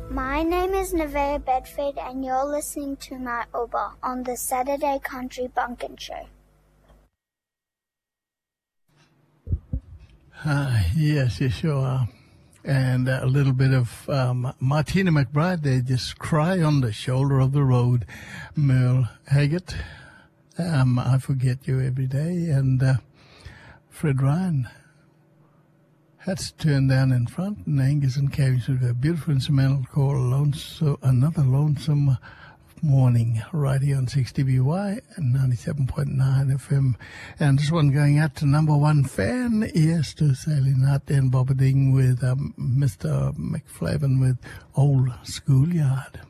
My name is Nevaeh Bedford, and you're listening to my Oba on the Saturday Country Bumpkin Show. Yes, you sure are. And a little bit of Martina McBride there, Just Cry on the Shoulder of the Road. Merle Haggard, I Forget You Every Day. And Fred Ryan, Hats Turned Down in Front. And Angus and Cavies with a beautiful instrumental called Another Lonesome Morning, right here on 6DBY and 97.9 FM. And this one going out to number one fan, yes, to Sailing Out and Bobberding with Mr. McFlavin with Old Schoolyard.